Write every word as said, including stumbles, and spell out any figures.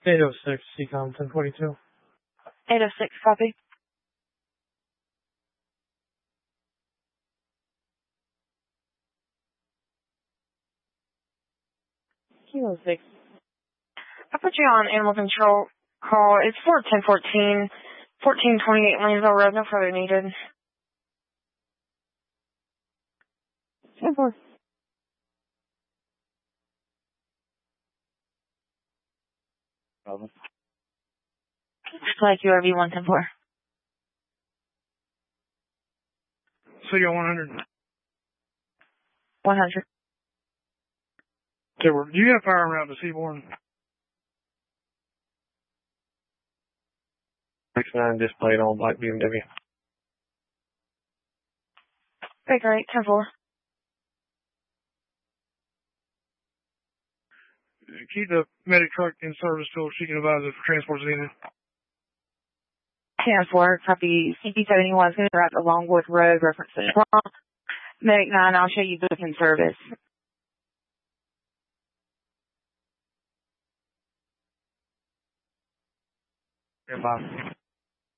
eight oh six, C COM ten twenty-two. eight oh six, copy. Kilo six. I put you on animal control call. It's for ten fourteen, fourteen twenty-eight Lanesville Road. No further needed. ten four. Problem. Like U R V one ten four. So you're one hundred. one hundred. Okay, well, do you have firearm route to Seaborn? six nine displayed on black B M W. Okay, great. ten four. Keep the medic truck in service till she can advise if transport's needed. ten four, copy. C P seventy-one is going to route to Longwood Road, reference to Trump. Medic nine, I'll show you book in service. Goodbye.